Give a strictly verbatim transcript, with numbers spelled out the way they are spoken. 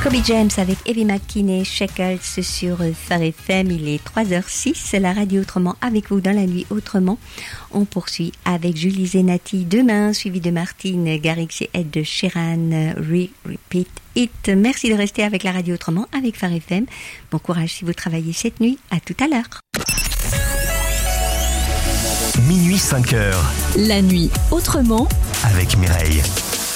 Kobe James avec Evie McKinney, Shekels sur Phare F M. Il est trois heures six, c'est la radio Autrement avec vous dans la nuit autrement. On poursuit avec Julie Zenati demain, suivi de Martine Garrix et Ed de Sheeran, Re Repeat It. Merci de rester avec la radio Autrement avec Phare F M. Bon courage si vous travaillez cette nuit. À tout à l'heure. Minuit cinq heures. La nuit autrement avec Mireille.